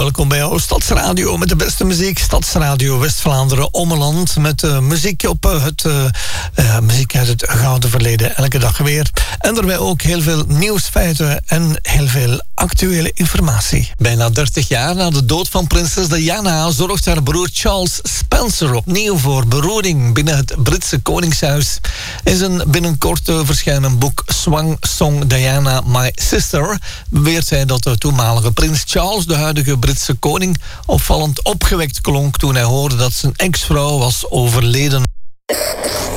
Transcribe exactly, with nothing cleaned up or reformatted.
welkom bij jouw Stadsradio met de beste muziek. Stadsradio West-Vlaanderen Ommeland met uh, muziek op uh, het uh, uh, muziek uit het gouden verleden. Elke dag weer. En daarbij ook heel veel nieuwsfeiten en heel veel actuele informatie. Bijna dertig jaar na de dood van prinses Diana zorgt haar broer Charles Spencer opnieuw voor beroering binnen het Britse koningshuis. In zijn binnenkort uh, verschijnen boek Swan Song Diana, My Sister beweert hij dat de toenmalige prins Charles, de huidige Britse koning, opvallend opgewekt klonk toen hij hoorde dat zijn ex-vrouw was overleden.